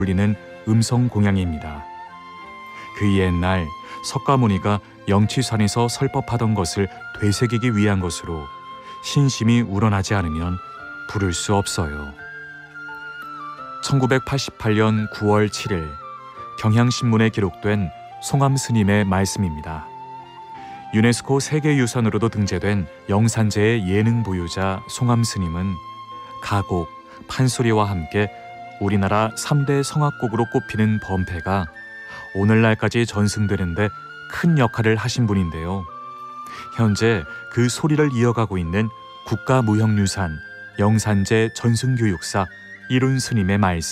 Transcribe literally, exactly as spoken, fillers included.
울리는 음성 공양입니다. 그 옛날 석가모니가 영치산에서 설법하던 것을 되새기기 위한 것으로 신심이 우러나지 않으면 부를 수 없어요. 천구백팔십팔 년 구월 칠일 경향신문에 기록된 송암 스님의 말씀입니다. 유네스코 세계유산으로도 등재된 영산제의 예능 부유자 송암 스님은 가곡, 판소리와 함께 우리나라 삼 대 성악곡으로 꼽히는 범패가 오늘날까지 전승되는데 큰 역할을 하신 분인데요. 현재 그 소리를 이어가고 있는 국가무형유산 영산제 전승교육사 이룬 스님의 말씀